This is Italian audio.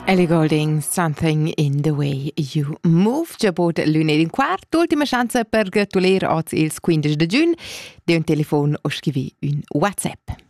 Ellie Goulding, Something in the Way You Move. Già bod lunedì un quart, ultima chance per gratulier oz ils 15 de giugn, de un telefon o scrivi un WhatsApp.